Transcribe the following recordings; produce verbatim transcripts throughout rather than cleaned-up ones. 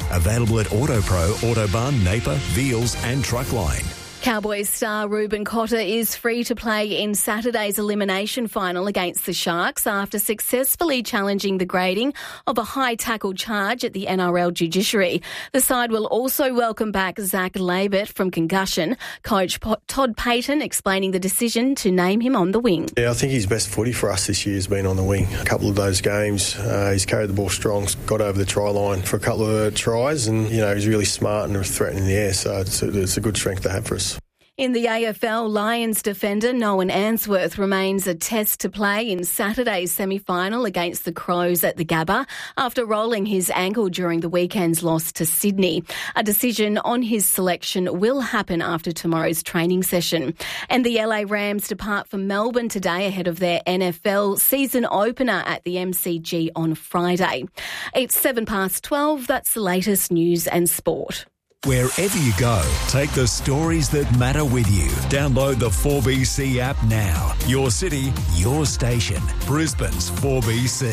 Available at AutoPro, Autobarn, Napier, Veals and Truckline. Cowboys star Ruben Cotter is free to play in Saturday's elimination final against the Sharks after successfully challenging the grading of a high tackle charge at the N R L judiciary. The side will also welcome back Zach Labert from concussion. Coach P- Todd Payton explaining the decision to name him on the wing. Yeah, I think his best footy for us this year has been on the wing. A couple of those games, uh, he's carried the ball strong, got over the try line for a couple of tries, and, you know, he's really smart and threatening the air, so it's a, it's a good strength to have for us. In the A F L, Lions defender Noah Answorth remains a test to play in Saturday's semi-final against the Crows at the Gabba after rolling his ankle during the weekend's loss to Sydney. A decision on his selection will happen after tomorrow's training session. And the L A Rams depart for Melbourne today ahead of their N F L season opener at the M C G on Friday. It's seven past twelve. That's the latest news and sport. Wherever you go, take the stories that matter with you. Download the four B C app now. Your city, your station. Brisbane's four B C.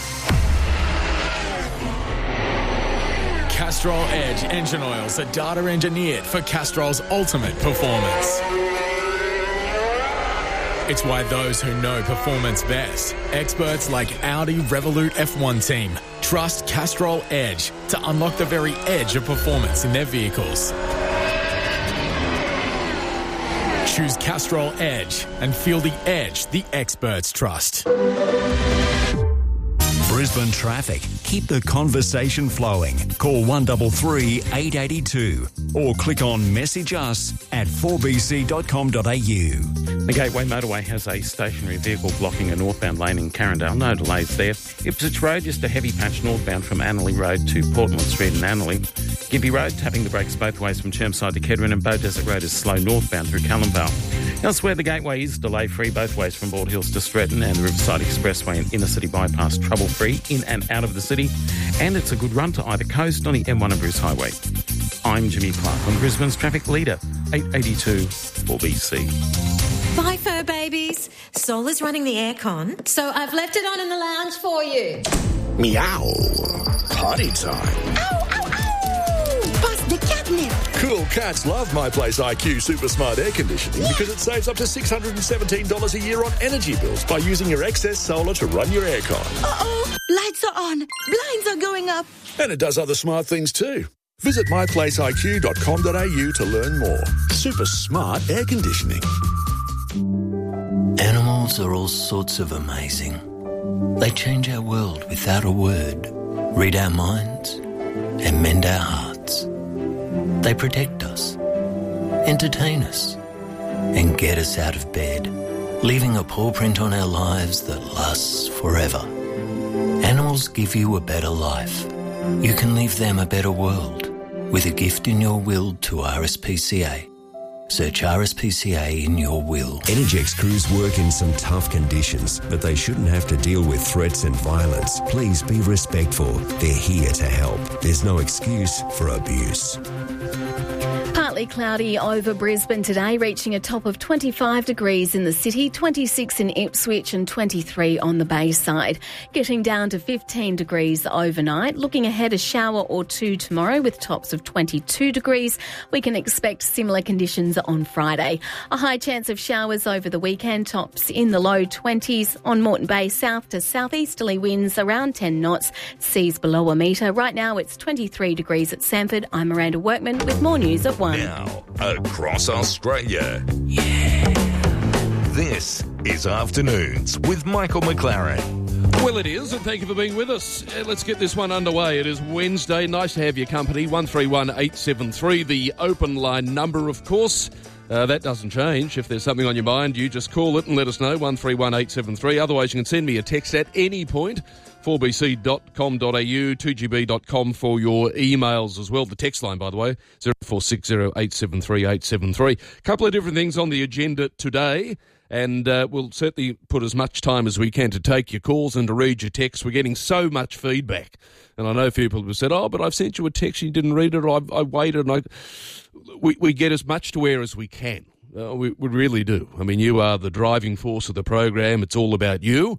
Castrol Edge engine oils are data engineered for Castrol's ultimate performance. It's why those who know performance best, experts like Audi Revolut F one team, trust Castrol Edge to unlock the very edge of performance in their vehicles. Choose Castrol Edge and feel the edge the experts trust. Brisbane traffic. Keep the conversation flowing. Call one three three, eight eight two or click on message us at four b c dot com dot a u. The Gateway Motorway has a stationary vehicle blocking a northbound lane in Carindale. No delays there. Ipswich Road, just a heavy patch northbound from Annerley Road to Portland Street in Annerley. Gympie Road, tapping the brakes both ways from Chermside to Kedron, and Bow Desert Road is slow northbound through Callumvale. Elsewhere, the Gateway is delay-free both ways from Bald Hills to Stretton, and the Riverside Expressway and Inner City Bypass trouble-free in and out of the city. And it's a good run to either coast on the M one and Bruce Highway. I'm Jimmy Clark on Brisbane's traffic leader, eight eighty-two four B C. Bye, fur babies. Sol is running the aircon, so I've left it on in the lounge for you. Meow. Party time. Ow, ow, ow! Bust the catnip. Cool cats love My Place I Q Super Smart Air Conditioning yeah. because it saves up to six hundred seventeen dollars a year on energy bills by using your excess solar to run your aircon. Uh-oh, lights are on, blinds are going up. And it does other smart things too. Visit my place I Q dot com dot a u to learn more. Super smart air conditioning. Animals are all sorts of amazing. They change our world without a word, read our minds, and mend our hearts. They protect us, entertain us, and get us out of bed, leaving a paw print on our lives that lasts forever. Animals give you a better life. You can leave them a better world with a gift in your will to R S P C A. Search R S P C A in your will. Energex crews work in some tough conditions, but they shouldn't have to deal with threats and violence. Please be respectful. They're here to help. There's no excuse for abuse. Partly cloudy over Brisbane today, reaching a top of twenty-five degrees in the city, twenty-six in Ipswich and twenty-three on the Bayside. Getting down to fifteen degrees overnight. Looking ahead, a shower or two tomorrow with tops of twenty-two degrees. We can expect similar conditions on Friday. A high chance of showers over the weekend, tops in the low twenties. On Moreton Bay, south to southeasterly winds around ten knots, seas below a metre. Right now it's twenty-three degrees at Sanford. I'm Miranda Workman with more news at one. Now, across Australia. Yeah. This is Afternoons with Michael McLaren. Well, it is, and thank you for being with us. Uh, let's get this one underway. It is Wednesday. Nice to have your company. one three one eight seven three, the open line number, of course. Uh, that doesn't change. If there's something on your mind, you just call it and let us know, one three one eight seven three. Otherwise, you can send me a text at any point, four b c dot com dot a u, two g b dot com for your emails as well. The text line, by the way, zero four six zero eight seven three eight seven three. A couple of different things on the agenda today, and uh, we'll certainly put as much time as we can to take your calls and to read your texts. We're getting so much feedback. And I know a few people have said, oh, but I've sent you a text and you didn't read it, or I've, I waited. And I... We, we get as much to air as we can. Uh, we, we really do. I mean, you are the driving force of the program. It's all about you.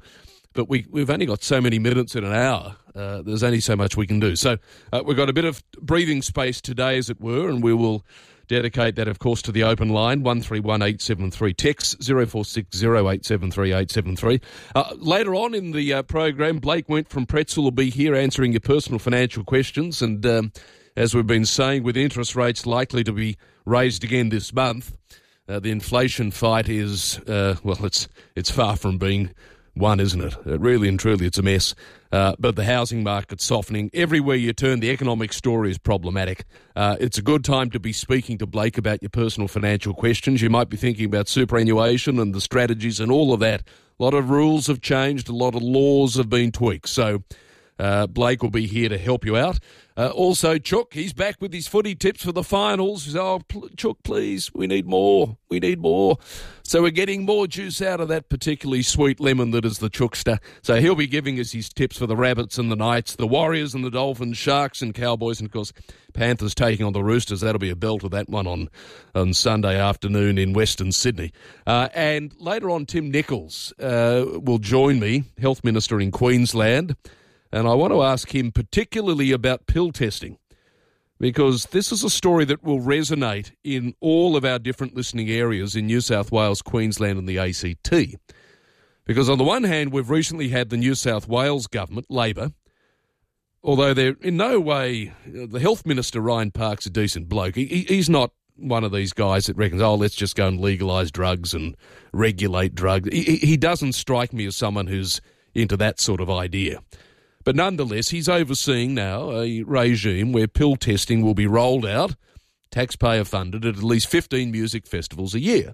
but we, we've only got so many minutes in an hour. Uh, there's only so much we can do. So uh, we've got a bit of breathing space today, as it were, and we will dedicate that, of course, to the open line, one three one eight seven three. Text zero four six zero eight seven three eight seven three. Uh, later on in the uh, program, Blake Went from Pretzel will be here answering your personal financial questions. And um, as we've been saying, with interest rates likely to be raised again this month, uh, the inflation fight is, uh, well, it's it's far from being won, isn't it? Uh, really and truly, it's a mess. Uh, but the housing market's softening. Everywhere you turn, the economic story is problematic. Uh, it's a good time to be speaking to Blake about your personal financial questions. You might be thinking about superannuation and the strategies and all of that. A lot of rules have changed. A lot of laws have been tweaked. So uh, Blake will be here to help you out. Uh, also, Chook, he's back with his footy tips for the finals. He says, oh, pl- Chook, please, we need more. We need more. So we're getting more juice out of that particularly sweet lemon that is the Chookster. So he'll be giving us his tips for the Rabbits and the Knights, the Warriors and the Dolphins, Sharks and Cowboys, and, of course, Panthers taking on the Roosters. That'll be a belt of that one on, on Sunday afternoon in Western Sydney. Uh, and later on, Tim Nicholls uh, will join me, Health Minister in Queensland, and I want to ask him particularly about pill testing, because this is a story that will resonate in all of our different listening areas in New South Wales, Queensland and the A C T. Because on the one hand, we've recently had the New South Wales government, Labor, although they're in no way, the Health Minister, Ryan Park's a decent bloke. He, he's not one of these guys that reckons, oh, let's just go and legalise drugs and regulate drugs. He, he doesn't strike me as someone who's into that sort of idea. But nonetheless, he's overseeing now a regime where pill testing will be rolled out, taxpayer funded, at at least fifteen music festivals a year.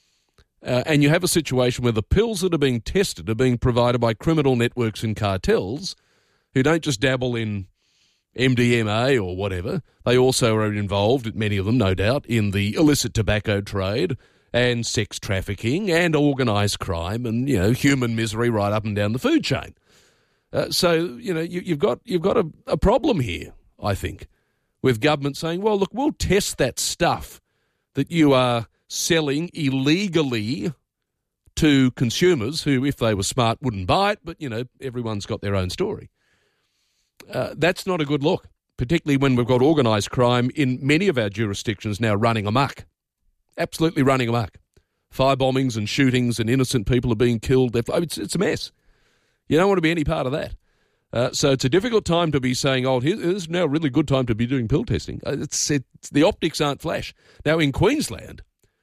Uh, and you have a situation where the pills that are being tested are being provided by criminal networks and cartels who don't just dabble in M D M A or whatever. They also are involved, many of them no doubt, in the illicit tobacco trade and sex trafficking and organised crime and, you know, human misery right up and down the food chain. Uh, so, you know, you, you've got you've got a, a problem here, I think, with government saying, well, look, we'll test that stuff that you are selling illegally to consumers who, if they were smart, wouldn't buy it. But, you know, everyone's got their own story. Uh, that's not a good look, particularly when we've got organised crime in many of our jurisdictions now running amok, absolutely running amok. Fire bombings and shootings and innocent people are being killed. It's, it's a mess. You don't want to be any part of that. Uh, so it's a difficult time to be saying, oh, here's now a really good time to be doing pill testing. Uh, it's, it's the optics aren't flash. Now, in Queensland,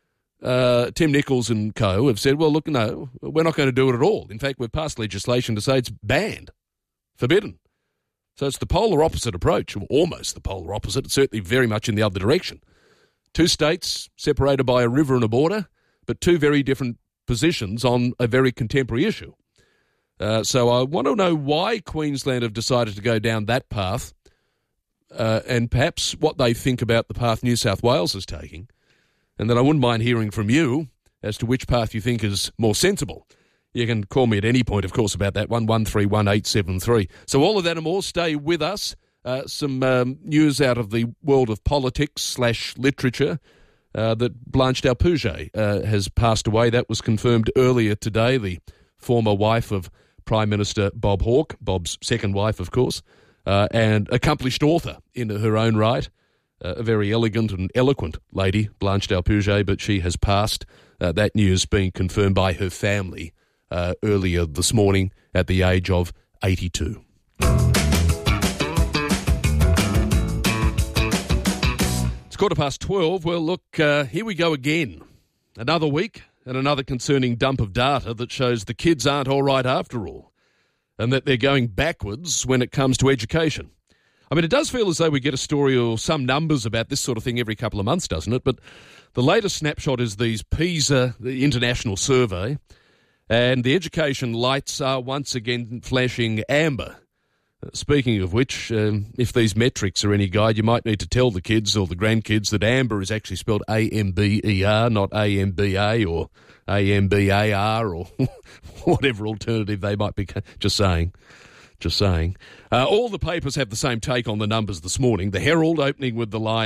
uh, Tim Nicholls and co have said, well, look, no, we're not going to do it at all. In fact, we've passed legislation to say it's banned, forbidden. So it's the polar opposite approach, or almost the polar opposite. It's certainly very much in the other direction. Two states separated by a river and a border, but two very different positions on a very contemporary issue. Uh, so I want to know why Queensland have decided to go down that path uh, and perhaps what they think about the path New South Wales is taking. And then I wouldn't mind hearing from you as to which path you think is more sensible. You can call me at any point, of course, about that one, one three one eight seven three. So all of that and more, stay with us. Uh, some um, news out of the world of politics slash literature uh, that Blanche Dalpouge uh, has passed away. That was confirmed earlier today, the former wife of Prime Minister Bob Hawke, Bob's second wife, of course, uh, and accomplished author in her own right, uh, a very elegant and eloquent lady, Blanche Dalpouge, but she has passed. Uh, that news being confirmed by her family uh, earlier this morning at the age of eighty-two. It's quarter past twelve. Well, look, uh, here we go again. Another week. And another concerning dump of data that shows the kids aren't all right after all, and that they're going backwards when it comes to education. I mean, it does feel as though we get a story or some numbers about this sort of thing every couple of months, doesn't it? But the latest snapshot is these PISA, the international survey, and the education lights are once again flashing amber. Speaking of which, um, if these metrics are any guide, you might need to tell the kids or the grandkids that amber is actually spelled A M B E R, not A M B A or A M B A R or whatever alternative they might be. Just saying. Just saying. Uh, all the papers have the same take on the numbers this morning. The Herald opening with the line,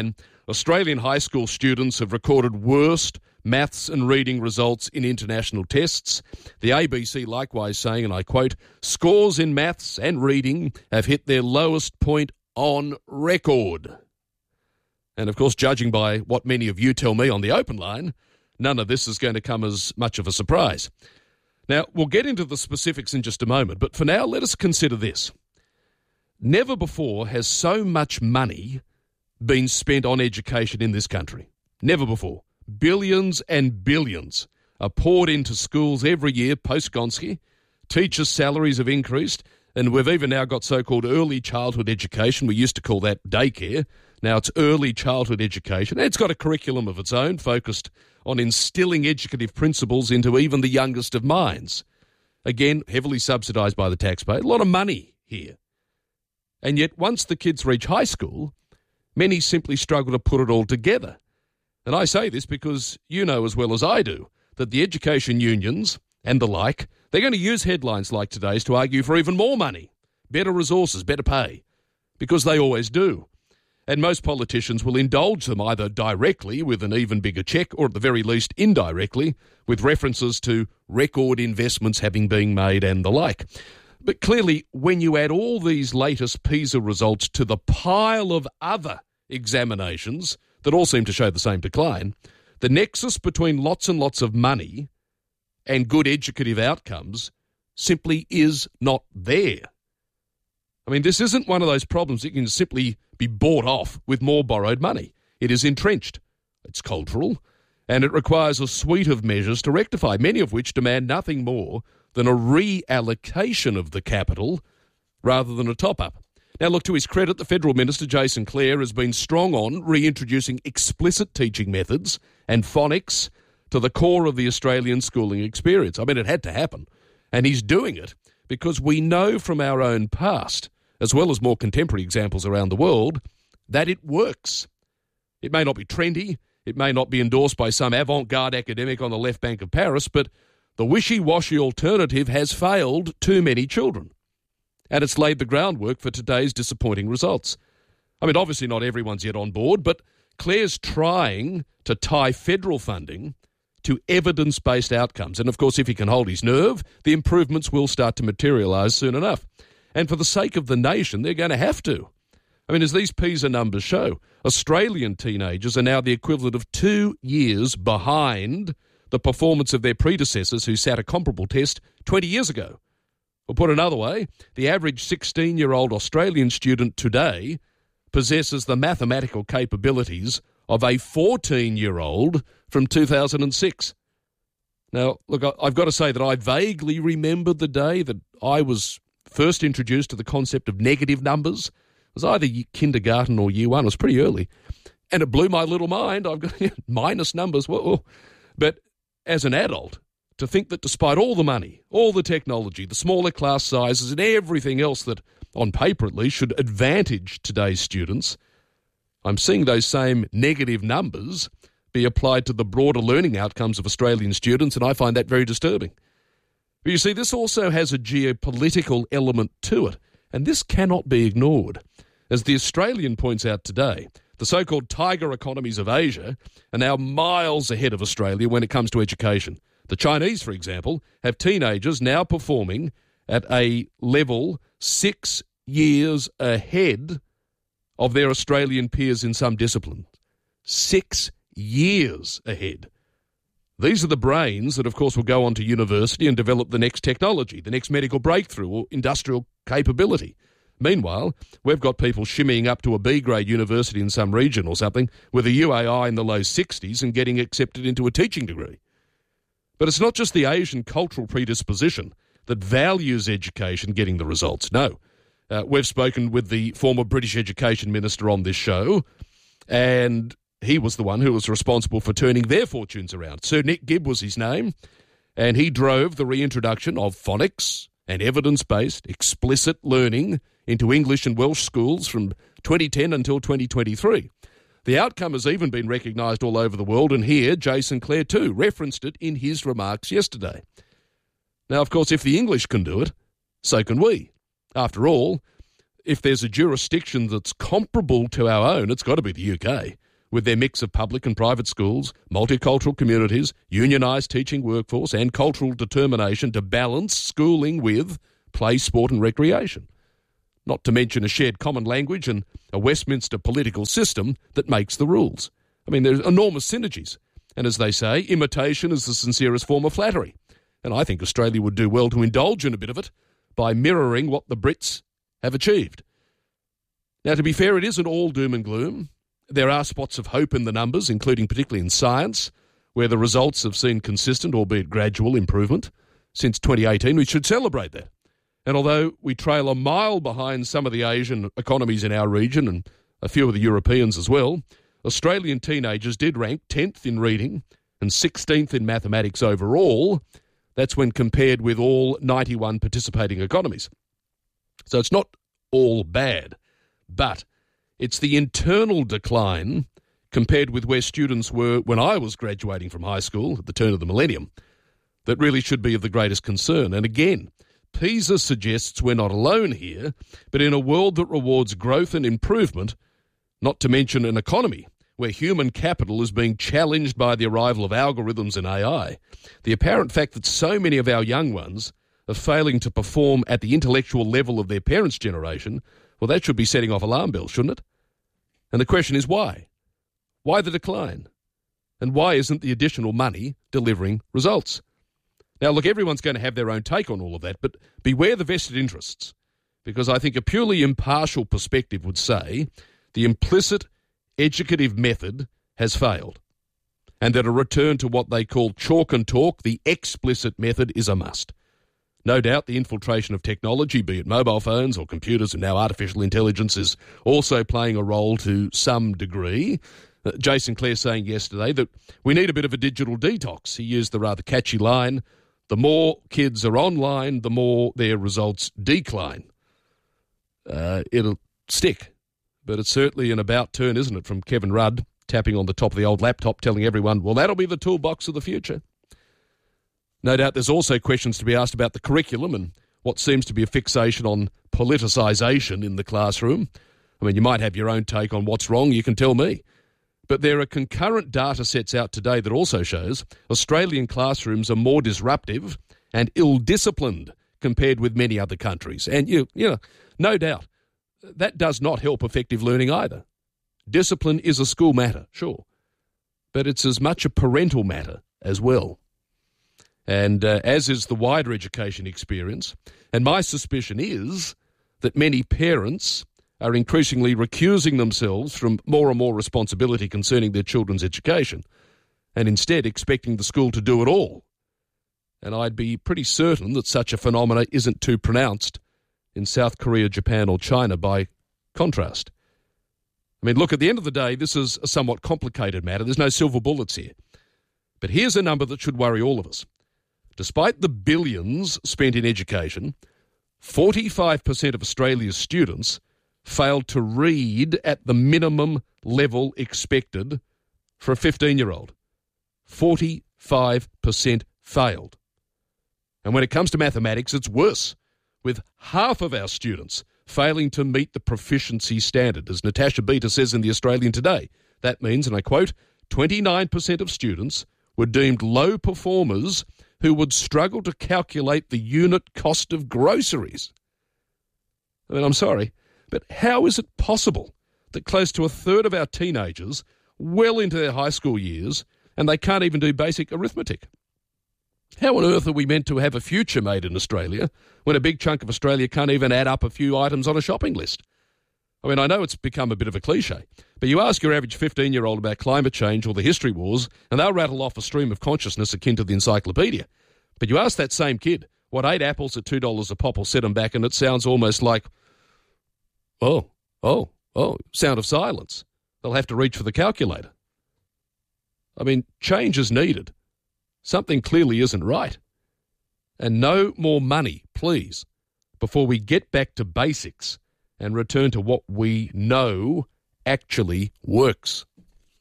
Australian high school students have recorded worst maths and reading results in international tests. The A B C likewise saying, and I quote, scores in maths and reading have hit their lowest point on record. And of course, judging by what many of you tell me on the open line, none of this is going to come as much of a surprise. Now, we'll get into the specifics in just a moment, but for now, let us consider this. Never before has so much money been spent on education in this country. Never before. Billions and billions are poured into schools every year post-Gonski. Teachers' salaries have increased, and we've even now got so-called early childhood education. We used to call that daycare. Now it's early childhood education. It's got a curriculum of its own focused on instilling educative principles into even the youngest of minds. Again, heavily subsidised by the taxpayer. A lot of money here. And yet, once the kids reach high school, many simply struggle to put it all together. And I say this because you know as well as I do that the education unions and the like, they're going to use headlines like today's to argue for even more money, better resources, better pay, because they always do. And most politicians will indulge them either directly with an even bigger cheque or at the very least indirectly with references to record investments having been made and the like. But clearly, when you add all these latest PISA results to the pile of other examinations that all seem to show the same decline, the nexus between lots and lots of money and good educative outcomes simply is not there. I mean, this isn't one of those problems that can simply be bought off with more borrowed money. It is entrenched, it's cultural, and it requires a suite of measures to rectify, many of which demand nothing more than a reallocation of the capital rather than a top-up. Now, look, to his credit, the Federal Minister, Jason Clare, has been strong on reintroducing explicit teaching methods and phonics to the core of the Australian schooling experience. I mean, it had to happen. And he's doing it because we know from our own past, as well as more contemporary examples around the world, that it works. It may not be trendy, it may not be endorsed by some avant-garde academic on the left bank of Paris, but the wishy-washy alternative has failed too many children. And it's laid the groundwork for today's disappointing results. I mean, obviously not everyone's yet on board, but Clare's trying to tie federal funding to evidence-based outcomes. And of course, if he can hold his nerve, the improvements will start to materialise soon enough. And for the sake of the nation, they're going to have to. I mean, as these PISA numbers show, Australian teenagers are now the equivalent of two years behind the performance of their predecessors who sat a comparable test twenty years ago. Or put another way, the average sixteen-year-old Australian student today possesses the mathematical capabilities of a fourteen-year-old from two thousand six. Now, look, I've got to say that I vaguely remember the day that I was first introduced to the concept of negative numbers. It was either kindergarten or year one. It was pretty early. And it blew my little mind. I've got minus numbers. Whoa. But as an adult, to think that despite all the money, all the technology, the smaller class sizes and everything else that, on paper at least, should advantage today's students, I'm seeing those same negative numbers be applied to the broader learning outcomes of Australian students, and I find that very disturbing. But you see, this also has a geopolitical element to it, and this cannot be ignored. As The Australian points out today, the so-called tiger economies of Asia are now miles ahead of Australia when it comes to education. The Chinese, for example, have teenagers now performing at a level six years ahead of their Australian peers in some discipline. Six years ahead. These are the brains that, of course, will go on to university and develop the next technology, the next medical breakthrough or industrial capability. Meanwhile, we've got people shimmying up to a B-grade university in some region or something with a U A I in the low sixties and getting accepted into a teaching degree. But it's not just the Asian cultural predisposition that values education getting the results. No. Uh, we've spoken with the former British Education Minister on this show, and he was the one who was responsible for turning their fortunes around. Sir Nick Gibb was his name, and he drove the reintroduction of phonics and evidence-based explicit learning into English and Welsh schools from twenty ten until twenty twenty-three. The outcome has even been recognised all over the world, and here Jason Clare too referenced it in his remarks yesterday. Now, of course, if the English can do it, so can we. After all, if there's a jurisdiction that's comparable to our own, it's got to be the U K. with their mix of public and private schools, multicultural communities, unionised teaching workforce and cultural determination to balance schooling with play, sport and recreation. Not to mention a shared common language and a Westminster political system that makes the rules. I mean, there's enormous synergies. And as they say, imitation is the sincerest form of flattery. And I think Australia would do well to indulge in a bit of it by mirroring what the Brits have achieved. Now, to be fair, it isn't all doom and gloom. There are spots of hope in the numbers, including particularly in science, where the results have seen consistent, albeit gradual, improvement. Since twenty eighteen, we should celebrate that. And although we trail a mile behind some of the Asian economies in our region and a few of the Europeans as well, Australian teenagers did rank tenth in reading and sixteenth in mathematics overall. That's when compared with all ninety-one participating economies. So it's not all bad, but it's the internal decline compared with where students were when I was graduating from high school at the turn of the millennium that really should be of the greatest concern. And again, PISA suggests we're not alone here, but in a world that rewards growth and improvement, not to mention an economy where human capital is being challenged by the arrival of algorithms and A I, the apparent fact that so many of our young ones are failing to perform at the intellectual level of their parents' generation, well, that should be setting off alarm bells, shouldn't it? And the question is why? Why the decline? And why isn't the additional money delivering results? Now, look, everyone's going to have their own take on all of that, but beware the vested interests, because I think a purely impartial perspective would say the implicit educative method has failed, and that a return to what they call chalk and talk, the explicit method, is a must. No doubt the infiltration of technology, be it mobile phones or computers and now artificial intelligence, is also playing a role to some degree. Uh, Jason Clare saying yesterday that we need a bit of a digital detox. He used the rather catchy line, the more kids are online, the more their results decline. Uh, it'll stick. But it's certainly an about turn, isn't it, from Kevin Rudd tapping on the top of the old laptop telling everyone, well, that'll be the toolbox of the future. No doubt there's also questions to be asked about the curriculum and what seems to be a fixation on politicisation in the classroom. I mean, you might have your own take on what's wrong, you can tell me. But there are concurrent data sets out today that also shows Australian classrooms are more disruptive and ill-disciplined compared with many other countries. And, you, you know, no doubt, that does not help effective learning either. Discipline is a school matter, sure, but it's as much a parental matter as well. And uh, as is the wider education experience, and my suspicion is that many parents are increasingly recusing themselves from more and more responsibility concerning their children's education and instead expecting the school to do it all. And I'd be pretty certain that such a phenomenon isn't too pronounced in South Korea, Japan or China by contrast. I mean, look, at the end of the day, this is a somewhat complicated matter. There's no silver bullets here. But here's a number that should worry all of us. Despite the billions spent in education, forty-five percent of Australia's students failed to read at the minimum level expected for a fifteen-year-old. forty-five percent failed. And when it comes to mathematics, it's worse, with half of our students failing to meet the proficiency standard. As Natasha Beta says in The Australian today, that means, and I quote, twenty-nine percent of students were deemed low performers who would struggle to calculate the unit cost of groceries. I mean, I'm sorry, but how is it possible that close to a third of our teenagers, well into their high school years, and they can't even do basic arithmetic? How on earth are we meant to have a future made in Australia when a big chunk of Australia can't even add up a few items on a shopping list? I mean, I know it's become a bit of a cliche, but you ask your average fifteen-year-old about climate change or the history wars, and they'll rattle off a stream of consciousness akin to the encyclopedia. But you ask that same kid what eight apples at two dollars a pop will set them back, and it sounds almost like, oh, oh, oh, sound of silence. They'll have to reach for the calculator. I mean, change is needed. Something clearly isn't right. And no more money, please, before we get back to basics and return to what we know actually works.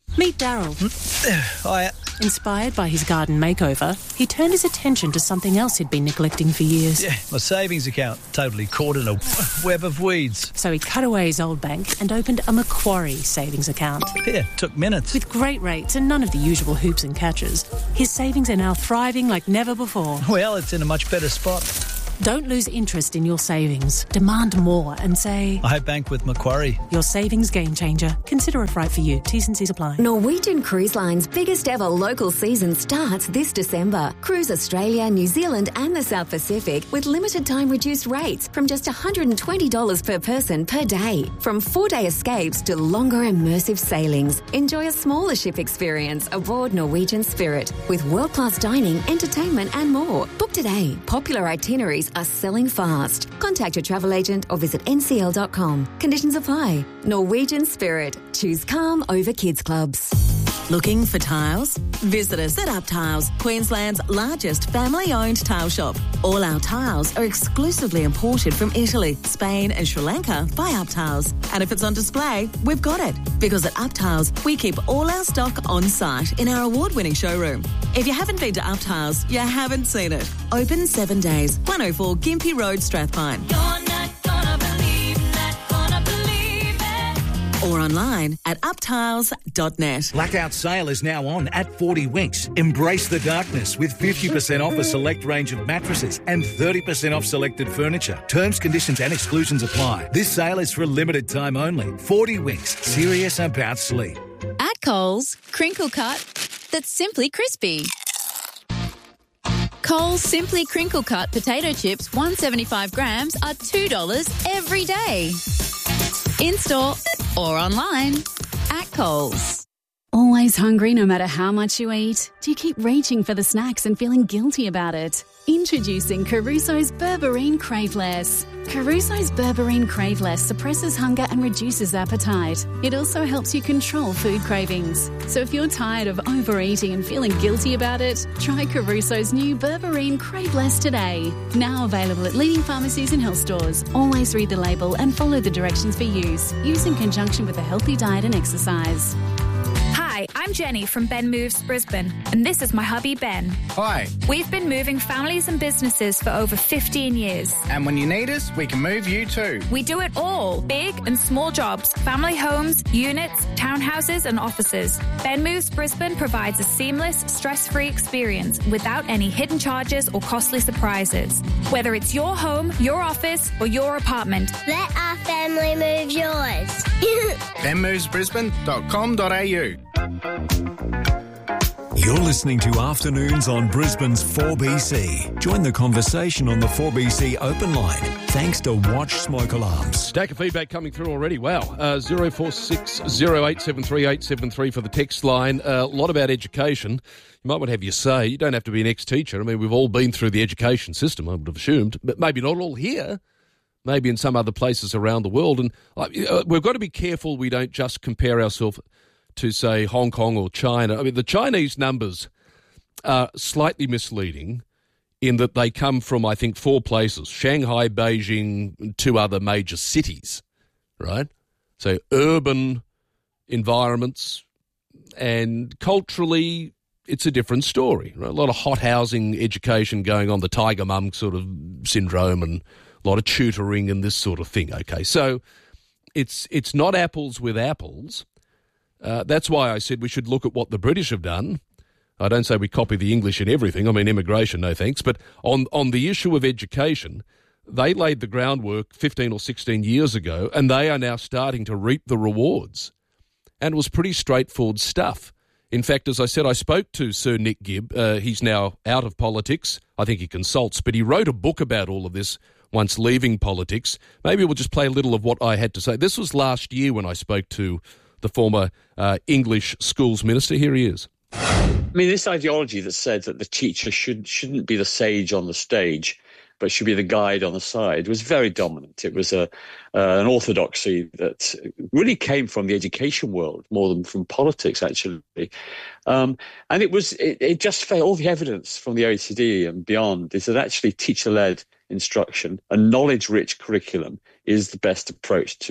Meet Daryl. Hiya. Inspired by his garden makeover, he turned his attention to something else he'd been neglecting for years. Yeah, my savings account, totally caught in a web of weeds. So he cut away his old bank and opened a Macquarie savings account. Yeah, took minutes. With great rates and none of the usual hoops and catches, his savings are now thriving like never before. Well, it's in a much better spot. Don't lose interest in your savings. Demand more and say, I bank with Macquarie. Your savings game changer. Consider it right for you. T's and C's apply. Norwegian Cruise Line's biggest ever local season starts this December. Cruise Australia, New Zealand and the South Pacific with limited time reduced rates from just one hundred twenty dollars per person per day. From four-day escapes to longer immersive sailings. Enjoy a smaller ship experience aboard Norwegian Spirit with world-class dining, entertainment and more. Book today. Popular itineraries are selling fast. Contact your travel agent or visit N C L dot com. Conditions apply. Norwegian Spirit. Choose calm over kids clubs. Looking for tiles? Visit us at Up Tiles, Queensland's largest family-owned tile shop. All our tiles are exclusively imported from Italy, Spain and Sri Lanka by Up Tiles. And if it's on display, we've got it. Because at Up Tiles, we keep all our stock on site in our award-winning showroom. If you haven't been to Up Tiles, you haven't seen it. Open seven days. one oh four Gympie Road, Strathpine. You're not gonna believe, not gonna believe it. Or online at up tiles dot net. Blackout sale is now on at forty Winks. Embrace the darkness with fifty percent off a select range of mattresses and thirty percent off selected furniture. Terms, conditions and exclusions apply. This sale is for a limited time only. forty Winks. Serious about sleep. At Coles, crinkle cut that's simply crispy. Coles Simply Crinkle Cut potato chips, one hundred seventy-five grams, are two dollars every day. In-store or online at Coles. Always hungry no matter how much you eat? Do you keep reaching for the snacks and feeling guilty about it? Introducing Caruso's Berberine Craveless. Caruso's Berberine Craveless suppresses hunger and reduces appetite. It also helps you control food cravings. So if you're tired of overeating and feeling guilty about it, try Caruso's new Berberine Craveless today. Now available at leading pharmacies and health stores. Always read the label and follow the directions for use. Use in conjunction with a healthy diet and exercise. Hi, I'm Jenny from Ben Moves Brisbane, and this is my hubby Ben. Hi. We've been moving families and businesses for over fifteen years. And when you need us, we can move you too. We do it all, big and small jobs, family homes, units, townhouses and offices. Ben Moves Brisbane provides a seamless, stress-free experience without any hidden charges or costly surprises. Whether it's your home, your office or your apartment. Let our family move yours. ben moves brisbane dot com dot a u. You're listening to Afternoons on Brisbane's four B C. Join the conversation on the four B C open line, thanks to Watch Smoke Alarms. Stack of feedback coming through already. Wow. Uh, zero four six zero eight seven three eight seven three for the text line. Uh, a lot about education. You might want to have your say. You don't have to be an ex-teacher. I mean, we've all been through the education system, I would have assumed, but maybe not all here. Maybe in some other places around the world. And uh, we've got to be careful we don't just compare ourselves to, say, Hong Kong or China. I mean, the Chinese numbers are slightly misleading in that they come from, I think, four places: Shanghai, Beijing, two other major cities, right? So urban environments, and culturally it's a different story, right? A lot of hot housing education going on, the tiger mum sort of syndrome, and a lot of tutoring and this sort of thing, okay? So it's it's not apples with apples. Uh, that's why I said we should look at what the British have done. I don't say we copy the English in everything. I mean, immigration, no thanks. But on, on the issue of education, they laid the groundwork fifteen or sixteen years ago, and they are now starting to reap the rewards. And it was pretty straightforward stuff. In fact, as I said, I spoke to Sir Nick Gibb. Uh, he's now out of politics. I think he consults, but he wrote a book about all of this once leaving politics. Maybe we'll just play a little of what I had to say. This was last year when I spoke to the former uh, English schools minister. Here he is. I mean, this ideology that said that the teacher should, shouldn't be the sage on the stage, but should be the guide on the side, was very dominant. It was a uh, an orthodoxy that really came from the education world more than from politics, actually. Um, and it was it, it just failed. All the evidence from the O E C D and beyond is that actually teacher-led instruction, a knowledge-rich curriculum, is the best approach to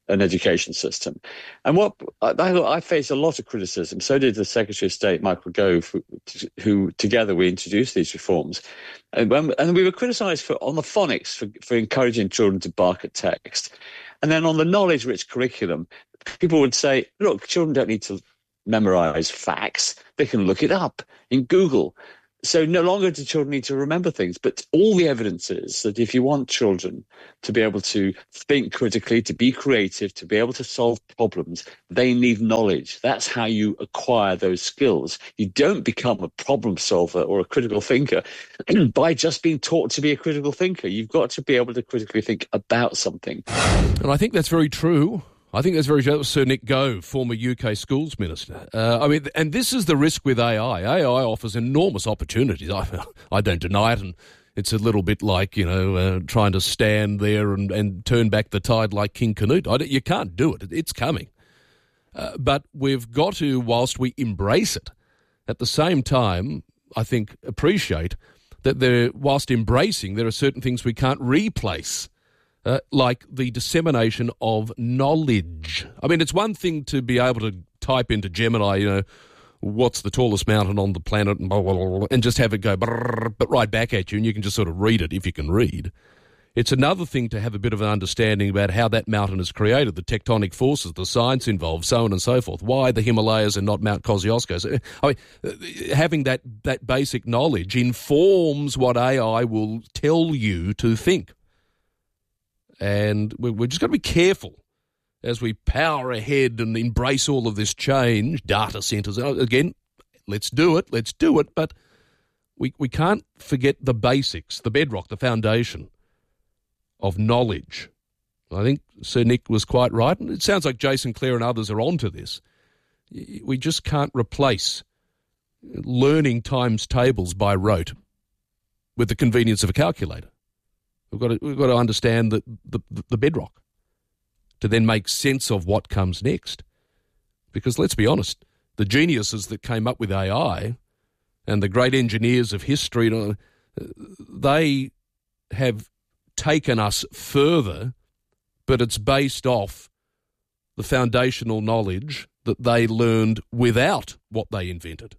an education system. And what I, I face a lot of criticism. So did the Secretary of State, Michael Gove, who, who together we introduced these reforms. And, when, and we were criticised for on the phonics for, for encouraging children to bark at text. And then on the knowledge-rich curriculum, people would say, look, children don't need to memorise facts. They can look it up in Google. So no longer do children need to remember things, but all the evidence is that if you want children to be able to think critically, to be creative, to be able to solve problems, they need knowledge. That's how you acquire those skills. You don't become a problem solver or a critical thinker by just being taught to be a critical thinker. You've got to be able to critically think about something. And I think that's very true. I think that's very true. That was Sir Nick Gove, former U K schools minister. Uh, I mean, and this is the risk with A I. A I offers enormous opportunities. I, I don't deny it, and it's a little bit like, you know, uh, trying to stand there and, and turn back the tide like King Canute. I, you can't do it. It's coming. Uh, but we've got to, whilst we embrace it, at the same time, I think, appreciate that there, whilst embracing, there are certain things we can't replace. Uh, like the dissemination of knowledge. I mean, it's one thing to be able to type into Gemini, you know, what's the tallest mountain on the planet, and, blah, blah, blah, blah, and just have it go, brrr, but right back at you, and you can just sort of read it if you can read. It's another thing to have a bit of an understanding about how that mountain is created, the tectonic forces, the science involved, so on and so forth. Why the Himalayas and not Mount Kosciuszko? So, I mean, having that, that basic knowledge informs what A I will tell you to think. And we're just got to be careful as we power ahead and embrace all of this change, data centres. Again, let's do it, let's do it, but we, we can't forget the basics, the bedrock, the foundation of knowledge. I think Sir Nick was quite right, and it sounds like Jason Clare and others are onto this. We just can't replace learning times tables by rote with the convenience of a calculator. We've got to, we've got to understand the, the, the bedrock to then make sense of what comes next. Because let's be honest, the geniuses that came up with A I and the great engineers of history, they have taken us further, but it's based off the foundational knowledge that they learned without what they invented.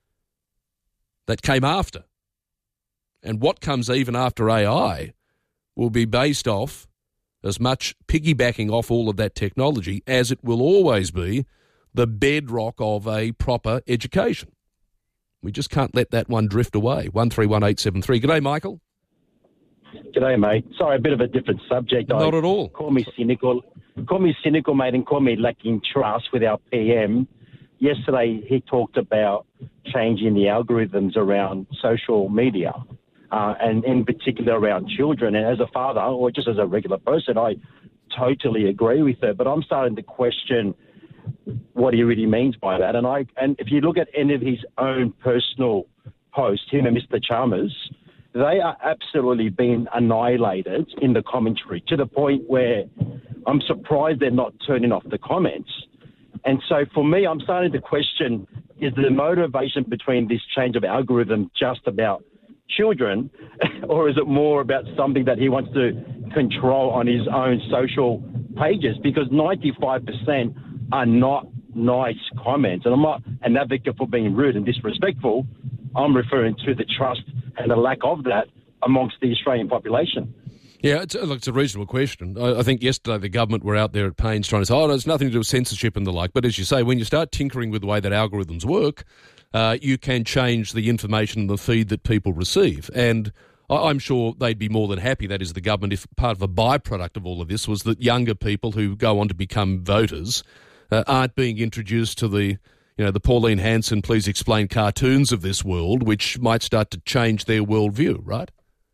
That came after. And what comes even after A I will be based off as much piggybacking off all of that technology as it will always be the bedrock of a proper education. We just can't let that one drift away. one three one eight seven three. G'day, Michael. G'day, mate. Sorry, a bit of a different subject. Not I, at all. Call me cynical. Call me cynical, mate, and call me lacking trust with our P M. Yesterday, he talked about changing the algorithms around social media. Uh, and in particular around children. And as a father, or just as a regular person, I totally agree with her. But I'm starting to question what he really means by that. And I and if you look at any of his own personal posts, him and Mister Chalmers, they are absolutely being annihilated in the commentary to the point where I'm surprised they're not turning off the comments. And so for me, I'm starting to question, is the motivation between this change of algorithm just about children, or is it more about something that he wants to control on his own social pages? Because ninety-five percent are not nice comments. And I'm not an advocate for being rude and disrespectful. I'm referring to the trust and the lack of that amongst the Australian population. Yeah, it's, look, it's a reasonable question. I, I think yesterday the government were out there at pains trying to say, oh, no, it's nothing to do with censorship and the like. But as you say, when you start tinkering with the way that algorithms work, Uh, you can change the information and the feed that people receive. And I- I'm sure they'd be more than happy, that is the government, if part of a byproduct of all of this was that younger people who go on to become voters uh, aren't being introduced to the, you know, the Pauline Hanson, please explain cartoons of this world, which might start to change their worldview, right?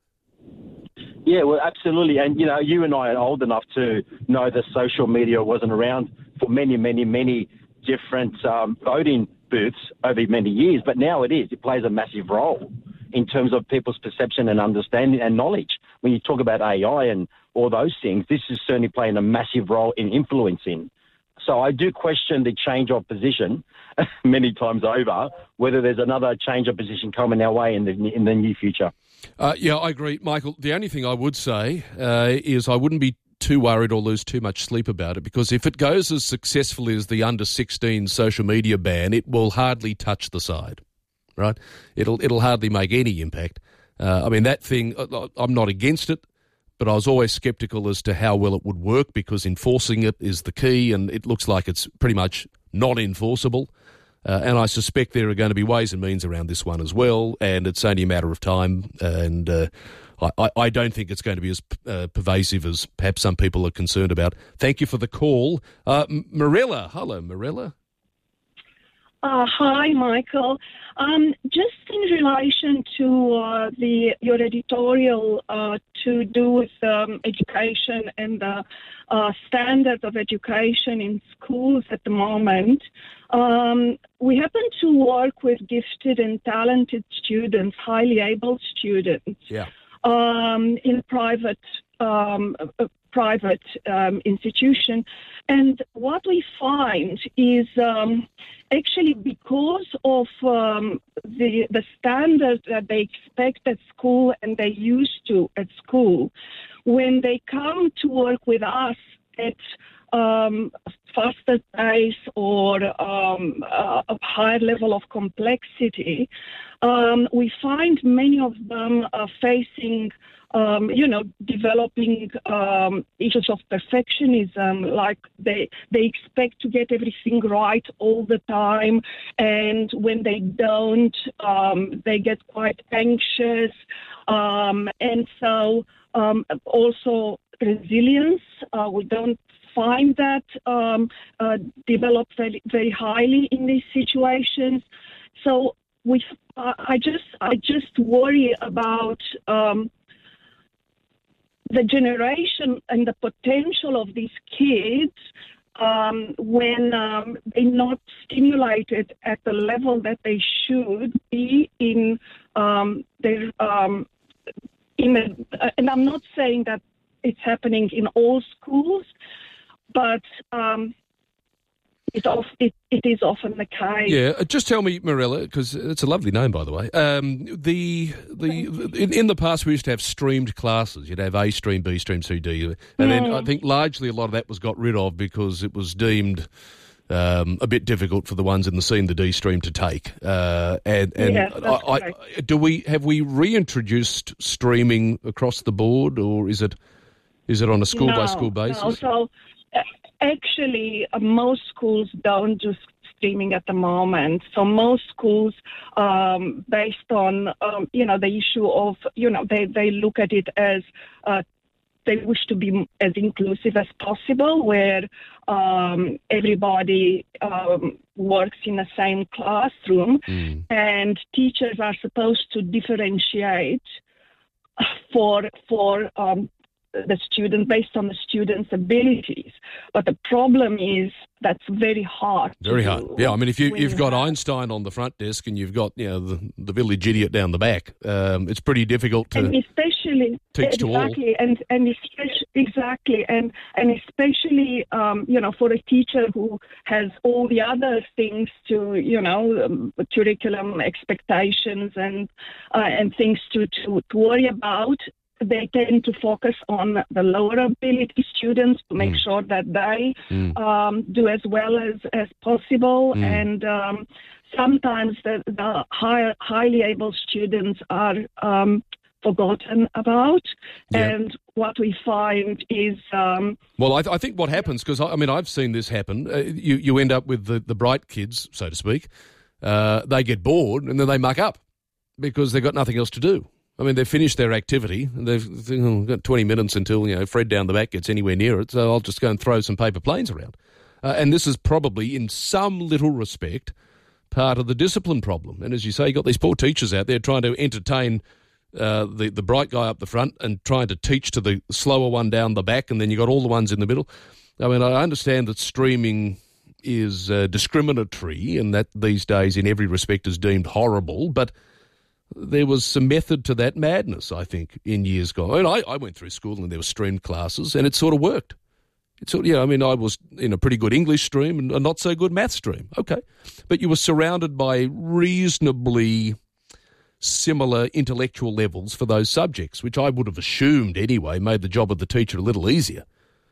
Yeah, well, absolutely. And, you know, you and I are old enough to know that social media wasn't around for many, many, many different um, voting booths over many years, but now it is. It plays a massive role in terms of people's perception and understanding and knowledge. When you talk about A I and all those things, this is certainly playing a massive role in influencing. So I do question the change of position many times over, whether there's another change of position coming our way in the in the near future. Uh, yeah, I agree, Michael. The only thing I would say uh, is I wouldn't be too worried or lose too much sleep about it, because if it goes as successfully as the under sixteen social media ban, it will hardly touch the side, right? It'll it'll hardly make any impact. Uh, I mean, that thing, I'm not against it, but I was always sceptical as to how well it would work, because enforcing it is the key, and it looks like it's pretty much not enforceable. Uh, and I suspect there are going to be ways and means around this one as well, and it's only a matter of time. And uh, I, I don't think it's going to be as uh, pervasive as perhaps some people are concerned about. Thank you for the call. Uh, Marilla. Hello, Marilla. Uh, hi, Michael. Um, just in relation to uh, the your editorial uh, to do with um, education and the uh, standard of education in schools at the moment, um, we happen to work with gifted and talented students, highly able students, yeah. um, in private um, uh, private um, institution. And what we find is um, actually because of um, the the standards that they expect at school and they used to at school, when they come to work with us at um, faster pace or um, a, a higher level of complexity, um, we find many of them are facing Um, you know, developing um, issues of perfectionism, like they they expect to get everything right all the time, and when they don't, um, they get quite anxious, um, and so um, also resilience. Uh, we don't find that um, uh, develop very very highly in these situations. So we, uh, I just I just worry about. Um, the generation and the potential of these kids um, when um, they're not stimulated at the level that they should be in um, their um, in a, and I'm not saying that it's happening in all schools, but um, it, of, it, it is often the case. Yeah, just tell me, Marilla, because it's a lovely name, by the way. Um, the the in, in the past we used to have streamed classes. You'd have A stream, B stream, C, D, and mm. then I think largely a lot of that was got rid of because it was deemed um, a bit difficult for the ones in the C and the D stream to take. Uh, and and yeah, I, I, do we have we reintroduced streaming across the board, or is it is it on a school by school basis? No, so. Uh, Actually, uh, most schools don't do streaming at the moment. So most schools, um, based on, um, you know, the issue of, you know, they, they look at it as uh, they wish to be as inclusive as possible, where um, everybody um, works in the same classroom, mm. and teachers are supposed to differentiate for for um, the student based on the student's abilities. But the problem is that's very hard. Very hard. Yeah, I mean, if you, you've got Einstein on the front desk and you've got, you know, the, the village idiot down the back, um, it's pretty difficult to and especially, teach to all. Exactly, and, and especially, exactly, and, and especially, um, you know, for a teacher who has all the other things to, you know, um, curriculum expectations and, uh, and things to, to, to worry about, they tend to focus on the lower ability students to make mm. sure that they mm. um, do as well as, as possible. Mm. And um, sometimes the, the high, highly able students are um, forgotten about. Yeah. And what we find is... Um, well, I, th- I think what happens, because, I, I mean, I've seen this happen, uh, you, you end up with the, the bright kids, so to speak. Uh, they get bored and then they muck up because they've got nothing else to do. I mean, they've finished their activity. They've oh, got twenty minutes until, you know, Fred down the back gets anywhere near it, so I'll just go and throw some paper planes around. Uh, and this is probably, in some little respect, part of the discipline problem. And as you say, you've got these poor teachers out there trying to entertain uh, the, the bright guy up the front and trying to teach to the slower one down the back, and then you've got all the ones in the middle. I mean, I understand that streaming is uh, discriminatory and that these days in every respect is deemed horrible, but there was some method to that madness, I think, in years gone. I mean, I, I went through school and there were streamed classes, and it sort of worked. It sort of, yeah, I mean, I was in a pretty good English stream and a not so good math stream. Okay. But you were surrounded by reasonably similar intellectual levels for those subjects, which I would have assumed anyway made the job of the teacher a little easier.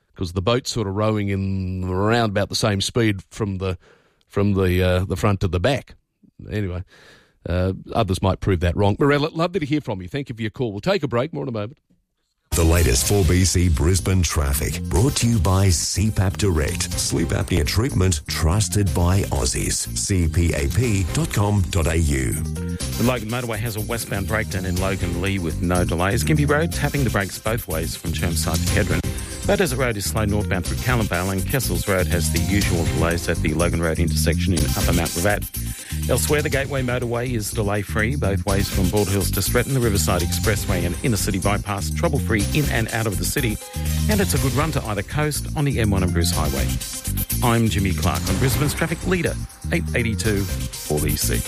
because the boat's sort of rowing in around about the same speed from the from the uh, the front to the back. Anyway, uh, others might prove that wrong. Morella, lovely to hear from you. Thank you for your call. We'll take a break. More in a moment. The latest four B C Brisbane traffic brought to you by C PAP Direct. Sleep apnea treatment trusted by Aussies. C P A P dot com dot a u. The Logan Motorway has a westbound breakdown in Logan Lee with no delays. Gympie Road tapping the brakes both ways from Chermside to Kedron. Bow Desert Road is slow northbound through Callambale, and Kessels Road has the usual delays at the Logan Road intersection in Upper Mount Gravatt. Elsewhere, the Gateway Motorway is delay-free both ways from Bald Hills to Stretton, the Riverside Expressway and Inner City Bypass, trouble-free in and out of the city, and it's a good run to either coast on the M one and Bruce Highway. I'm Jimmy Clark on Brisbane's Traffic Leader, eight eighty-two four B C.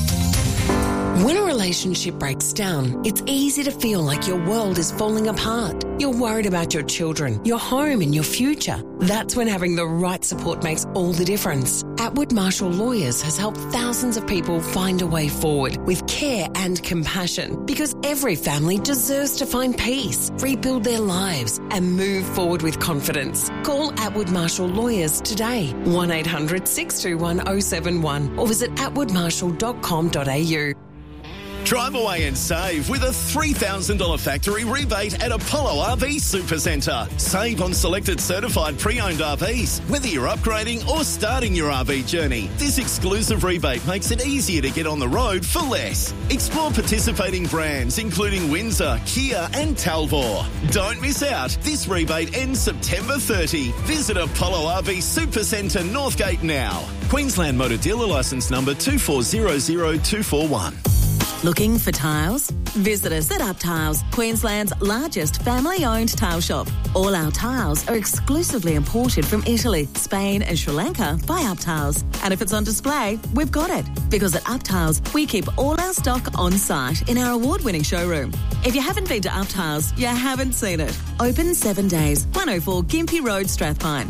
When a relationship breaks down, it's easy to feel like your world is falling apart. You're worried about your children, your home and your future. That's when having the right support makes all the difference. Atwood Marshall Lawyers has helped thousands of people find a way forward with care and compassion, because every family deserves to find peace, rebuild their lives and move forward with confidence. Call Atwood Marshall Lawyers today, one eight hundred six two one oh seven one, or visit atwood marshall dot com dot a u. Drive away and save with a three thousand dollars factory rebate at Apollo R V Supercentre. Save on selected certified pre-owned R Vs, whether you're upgrading or starting your R V journey. This exclusive rebate makes it easier to get on the road for less. Explore participating brands including Windsor, Kia and Talvor. Don't miss out. This rebate ends September thirtieth. Visit Apollo R V Supercentre Northgate now. Queensland Motor Dealer Licence number two four zero zero two four one. Looking for tiles? Visit us at Up Tiles, Queensland's largest family-owned tile shop. All our tiles are exclusively imported from Italy, Spain and Sri Lanka by Up Tiles. And if it's on display, we've got it. Because at Up Tiles, we keep all our stock on site in our award-winning showroom. If you haven't been to Up Tiles, you haven't seen it. Open seven days, one oh four Gympie Road, Strathpine.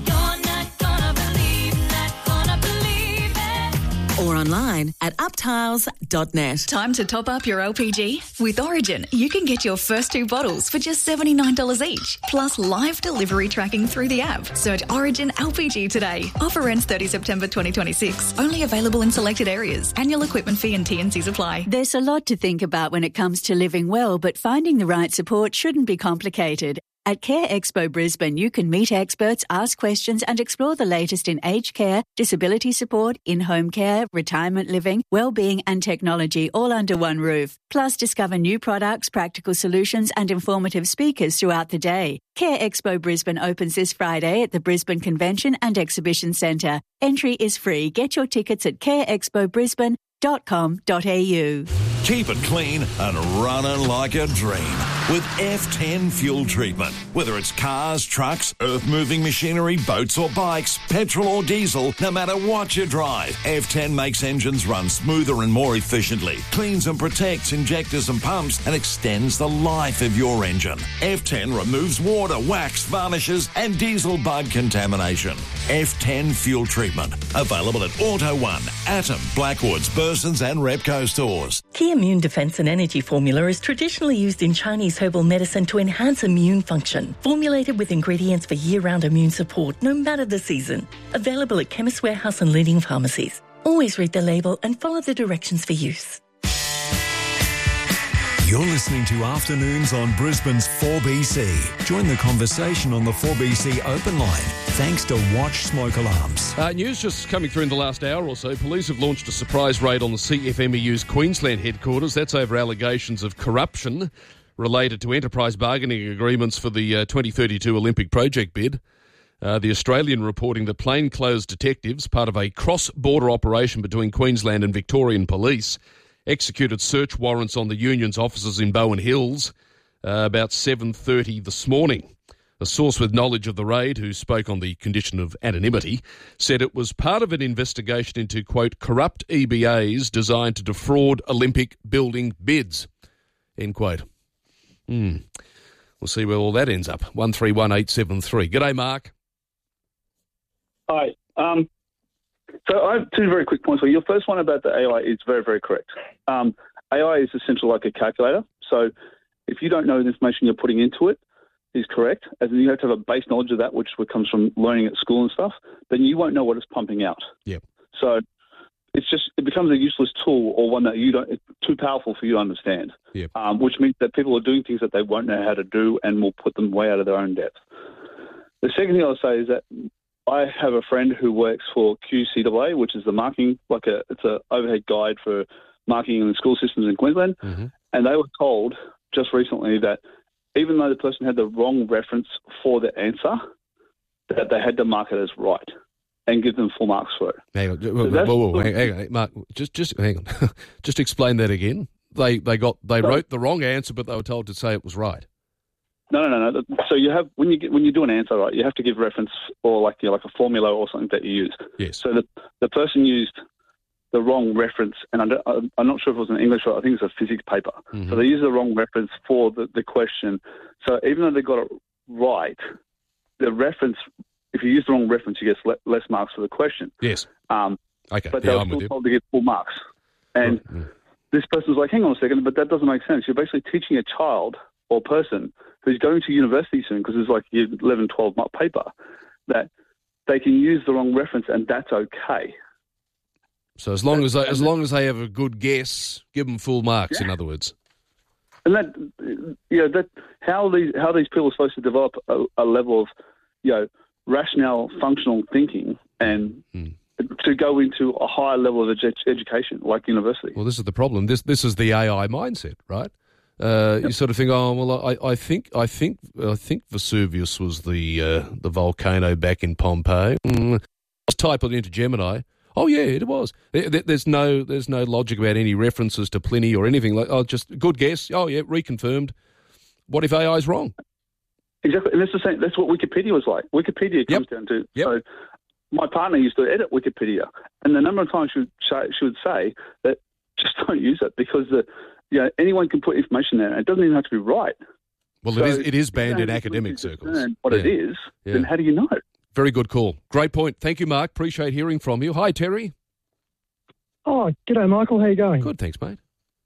Or online at up tiles dot net. Time to top up your L P G? With Origin, you can get your first two bottles for just seventy-nine dollars each, plus live delivery tracking through the app. Search Origin L P G today. Offer ends thirtieth September twenty twenty-six. Only available in selected areas. Annual equipment fee and T and Cs apply. There's a lot to think about when it comes to living well, but finding the right support shouldn't be complicated. At Care Expo Brisbane, you can meet experts, ask questions and explore the latest in aged care, disability support, in-home care, retirement living, well-being and technology all under one roof. Plus, discover new products, practical solutions and informative speakers throughout the day. Care Expo Brisbane opens this Friday at the Brisbane Convention and Exhibition Centre. Entry is free. Get your tickets at care expo brisbane dot com dot a u. Keep it clean and running like a dream with F ten fuel treatment. Whether it's cars, trucks, earth-moving machinery, boats or bikes, petrol or diesel, no matter what you drive, F ten makes engines run smoother and more efficiently, cleans and protects injectors and pumps, and extends the life of your engine. F ten removes water, wax, varnishes, and diesel bug contamination. F ten fuel treatment. Available at Auto One, Atom, Blackwoods, Bursons and Repco stores. Key Immune Defense and Energy Formula is traditionally used in Chinese herbal medicine to enhance immune function. Formulated with ingredients for year-round immune support, no matter the season. Available at Chemist Warehouse and leading pharmacies. Always read the label and follow the directions for use. You're listening to Afternoons on Brisbane's four B C. Join the conversation on the four B C open line, thanks to Watch Smoke Alarms. Uh, news just coming through in the last hour or so. Police have launched a surprise raid on the C F M E U's Queensland headquarters. That's over allegations of corruption related to enterprise bargaining agreements for the uh, twenty thirty-two Olympic project bid. Uh, the Australian reporting that plainclothes detectives, part of a cross-border operation between Queensland and Victorian police, executed search warrants on the union's offices in Bowen Hills uh, about seven thirty this morning. A source with knowledge of the raid, who spoke on the condition of anonymity, said it was part of an investigation into, quote, corrupt E B As designed to defraud Olympic building bids, end quote. Hmm. We'll see where all that ends up. one three one eight seven three. G'day, Mark. Hi. Um, so I have two very quick points for you. Your first one about the A I is very, very correct. Um, A I is essentially like a calculator. So if you don't know the information you're putting into it, is correct, as in you have to have a base knowledge of that, which comes from learning at school and stuff, then you won't know what it's pumping out. Yep. So it's just, it becomes a useless tool, or one that you don't, it's too powerful for you to understand. Yep. Um, which means that people are doing things that they won't know how to do and will put them way out of their own depth. The second thing I'll say is that I have a friend who works for Q C A A, which is the marking, like a, it's a overhead guide for marking in the school systems in Queensland. Mm-hmm. And they were told just recently that even though the person had the wrong reference for the answer, that they had to mark it as right and give them full marks for it. Hang on, whoa, So whoa, whoa, hang, hang on, Mark. Just, just hang on. Just explain that again. They, they got, they So- wrote the wrong answer, but they were told to say it was right. No, no, no, no. So you have when you get, when you do an answer, right, you have to give reference or like you know, like a formula or something that you used. Yes. So the the person used the wrong reference, and I don't, I'm not sure if it was an English or I think it was a physics paper. Mm-hmm. So they used the wrong reference for the, the question. So even though they got it right, the reference, if you use the wrong reference, you get le- less marks for the question. Yes. Um, Okay. but Yeah, they were I'm with still you. told to get full marks. And Mm. this person's like, hang on a second, but that doesn't make sense. You're basically teaching a child or person who's going to university soon, because it's like year eleven, twelve mark paper, that they can use the wrong reference and that's okay. So as long as they, as long as they have a good guess, give them full marks. In other words. And that, you know, that how these how these people are supposed to develop a, a level of, you know, rationale, functional thinking, and Mm. to go into a higher level of edu- education, like university. Well, this is the problem. This this is the A I mindset, right? Uh, You sort of think, oh well, I, I think I think I think Vesuvius was the uh, the volcano back in Pompeii. Mm. Just type it into Gemini. Oh yeah, it was. There- there- There's no there's no logic about any references to Pliny or anything like. Oh, just good guess. Oh yeah, reconfirmed. What if A I is wrong? Exactly, and that's the same. That's what Wikipedia was like. Wikipedia comes down to. So my partner used to edit Wikipedia, and the number of times she would, say, she would say that just don't use it because the, you know, anyone can put information there, and it doesn't even have to be right. Well, So it is it is if you banned don't in have academic to circles. discern what it Yeah. is, Yeah. then how do you know? Very good call. Great point. Thank you, Mark. Appreciate hearing from you. Hi, Terry. Oh, g'day, Michael. How you going? Good, thanks, mate.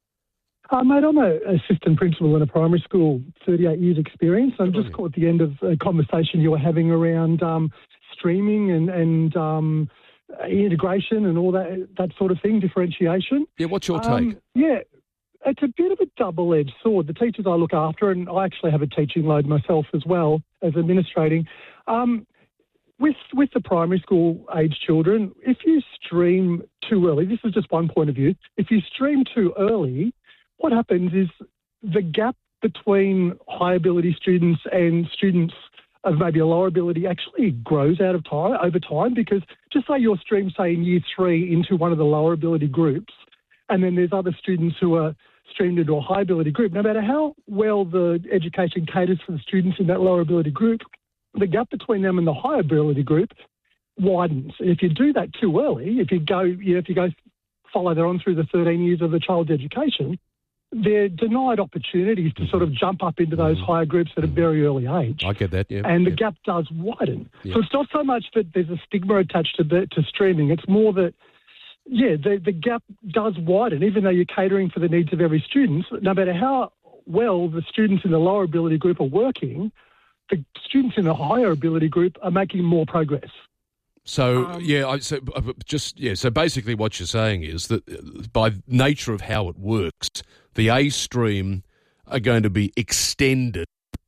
Uh, mate, I'm an assistant principal in a primary school, thirty-eight years experience. I'm just caught at the end of a conversation you were having around um, streaming and, and um, integration and all that that sort of thing, differentiation. Yeah, what's your take? Um, yeah, it's a bit of a double-edged sword. The teachers I look after, and I actually have a teaching load myself as well as administrating, um, with with the primary school age children, if you stream too early, this is just one point of view, if you stream too early, what happens is the gap between high ability students and students of maybe a lower ability actually grows out of time over time, because just say you're streamed, say, in year three into one of the lower ability groups, and then there's other students who are streamed into a high ability group. No matter how well the education caters for the students in that lower ability group, the gap between them and the high ability group widens. And if you do that too early, if you go, you know, if you go follow that on through the thirteen years of the child's education, they're denied opportunities to sort of jump up into those higher groups at a very early age. I get that, yeah. And the yeah. gap does widen. Yeah. So it's not so much that there's a stigma attached to the, to streaming. It's more that, yeah, the, the gap does widen, even though you're catering for the needs of every student. No matter how well the students in the lower ability group are working, the students in the higher ability group are making more progress. So Um, yeah, I, so uh, just yeah. So basically, what you're saying is that uh, by nature of how it works, the A stream are going to be extended.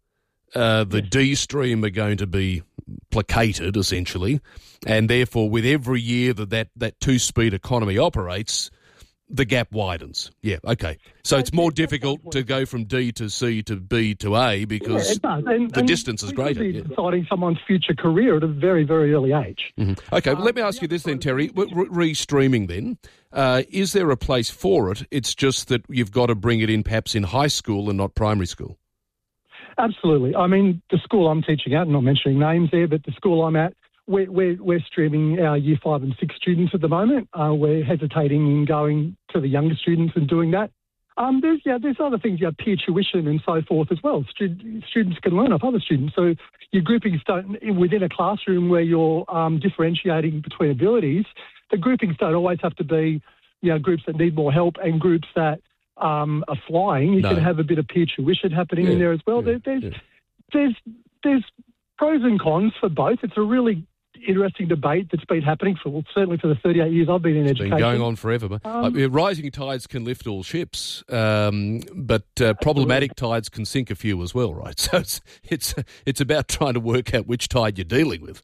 Uh, the D stream are going to be placated, essentially, and therefore, with every year that that, that two speed economy operates, the gap widens. Yeah, okay. So it's more difficult to go from D to C to B to A because Yeah, it does. And, the and distance is we could greater. be Yeah. deciding someone's future career at a very, very early age. Mhm. Okay, well, let me ask you this then, Terry. Re- re- Re-streaming then, uh, is there a place for it? It's just that you've got to bring it in perhaps in high school and not primary school. Absolutely. I mean, the school I'm teaching at, I'm not mentioning names there, but the school I'm at, we're, we're, we're streaming our year five and six students at the moment. Uh, we're hesitating in going to the younger students and doing that. Um, there's yeah, there's other things, yeah, peer tuition and so forth as well. Stud- students can learn off other students. So your groupings don't, within a classroom where you're um, differentiating between abilities, the groupings don't always have to be, you know, groups that need more help and groups that um, are flying. You No. can have a bit of peer tuition happening in Yeah, there as well. yeah, there, there's yeah. there's there's pros and cons for both. It's a really interesting debate that's been happening for well, certainly for the thirty-eight years I've been in it's education. Been going on forever. But, um, I mean, rising tides can lift all ships, um, but uh, problematic tides can sink a few as well, right? So it's it's it's about trying to work out which tide you're dealing with.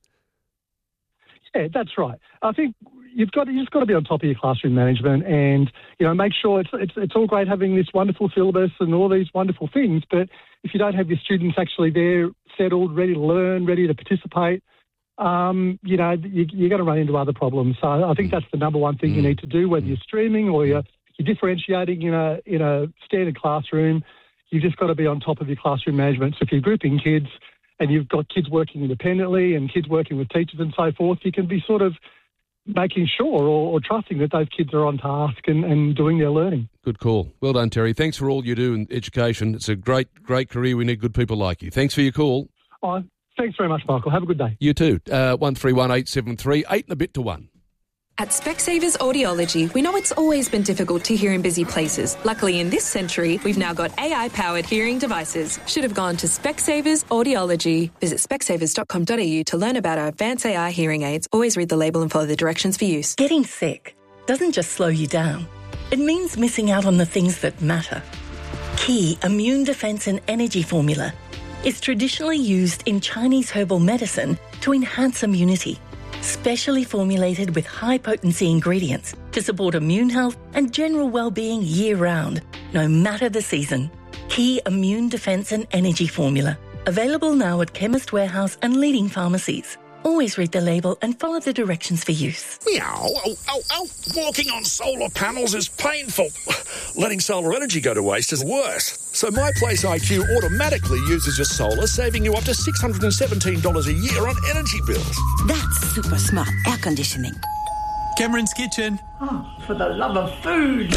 Yeah, that's right. I think you've got you've got to be on top of your classroom management, and you know make sure it's it's it's all great having this wonderful syllabus and all these wonderful things, but if you don't have your students actually there, settled, ready to learn, ready to participate, um, you know you, you're going to run into other problems. So I think that's the number one thing mm. you need to do, whether you're streaming or you're, you're differentiating in a in a standard classroom. You've just got to be on top of your classroom management. So if you're grouping kids, and you've got kids working independently and kids working with teachers and so forth, you can be sort of making sure or, or trusting that those kids are on task and, and doing their learning. Good call. Well done, Terry. Thanks for all you do in education. It's a great, great career. We need good people like you. Thanks for your call. Oh, thanks very much, Michael. Have a good day. You too. Uh, one three one eight seven three, eight and a bit to one. At Specsavers Audiology, we know it's always been difficult to hear in busy places. Luckily, in this century, we've now got A I-powered hearing devices. Should have gone to Specsavers Audiology. Visit specsavers dot com dot a u to learn about our advanced A I hearing aids. Always read the label and follow the directions for use. Getting sick doesn't just slow you down. It means missing out on the things that matter. Key Immune Defense and Energy Formula is traditionally used in Chinese herbal medicine to enhance immunity. Specially formulated with high-potency ingredients to support immune health and general well-being year-round, no matter the season. Key Immune Defense and Energy Formula. Available now at Chemist Warehouse and leading pharmacies. Always read the label and follow the directions for use. Meow. Oh, oh, oh. Walking on solar panels is painful. Letting solar energy go to waste is worse. So My Place I Q automatically uses your solar, saving you up to six hundred seventeen dollars a year on energy bills. That's super smart air conditioning. Cameron's Kitchen. Oh, for the love of food.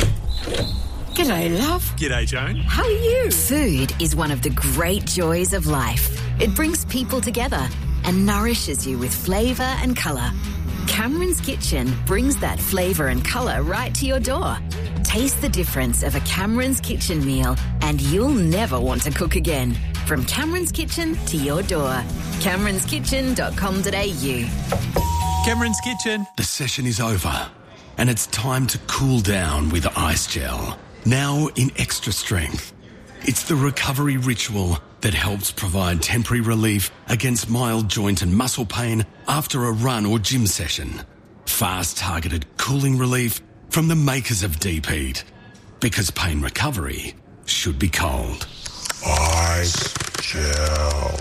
G'day, love. G'day, Joan. How are you? Food is one of the great joys of life. It brings people together and nourishes you with flavour and colour. Cameron's Kitchen brings that flavour and colour right to your door. Taste the difference of a Cameron's Kitchen meal and you'll never want to cook again. From Cameron's Kitchen to your door. camerons kitchen dot com dot a u. Cameron's Kitchen. The session is over and it's time to cool down with Ice Gel. Now in extra strength. It's the recovery ritual that helps provide temporary relief against mild joint and muscle pain after a run or gym session. Fast targeted cooling relief from the makers of Deep Heat. Because pain recovery should be cold. Ice Gel.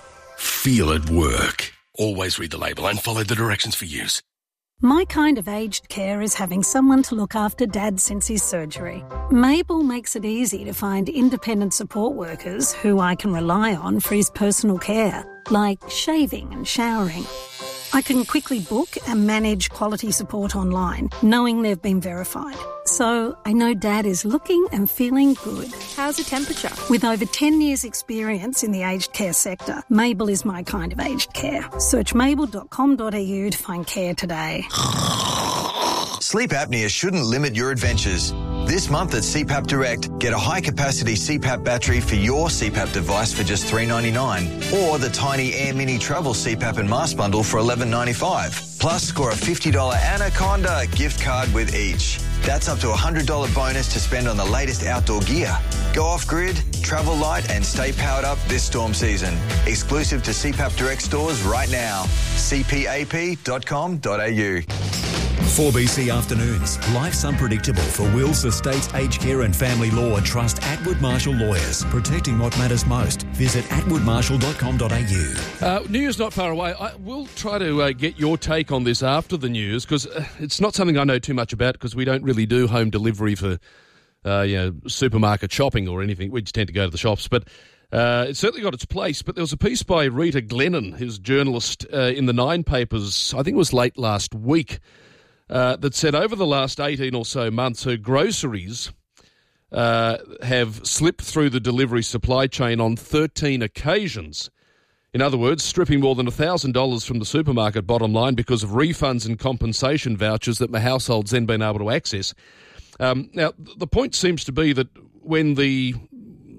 Feel it work. Always read the label and follow the directions for use. My kind of aged care is having someone to look after Dad since his surgery. Mabel makes it easy to find independent support workers who I can rely on for his personal care, like shaving and showering. I can quickly book and manage quality support online, knowing they've been verified. So I know Dad is looking and feeling good. How's the temperature? With over ten years experience in the aged care sector, Mabel is my kind of aged care. Search mabel dot com dot a u to find care today. Sleep apnea shouldn't limit your adventures. This month at C PAP Direct, get a high-capacity C PAP battery for your C PAP device for just three dollars ninety-nine, or the tiny Air Mini Travel C PAP and mask bundle for eleven dollars ninety-five. Plus, score a fifty dollars Anaconda gift card with each. That's up to a one hundred dollars bonus to spend on the latest outdoor gear. Go off-grid, travel light and stay powered up this storm season. Exclusive to C PAP Direct stores right now. c p a p dot com dot a u. four B C Afternoons. Life's unpredictable for wills, estates, aged care and family law. Trust Atwood Marshall Lawyers. Protecting what matters most. Visit atwood marshall dot com dot a u. Uh, news not far away. I will try to uh, get your take on this after the news, because uh, it's not something I know too much about, because we don't really do home delivery for uh, you know, supermarket shopping or anything. We just tend to go to the shops. But uh, it's certainly got its place. But there was a piece by Rita Glennon, who's a journalist, uh, in the Nine papers, I think it was late last week, Uh, that said over the last eighteen or so months, her groceries uh, have slipped through the delivery supply chain on thirteen occasions. In other words, stripping more than one thousand dollars from the supermarket bottom line because of refunds and compensation vouchers that my household's then been able to access. Um, now, the point seems to be that when the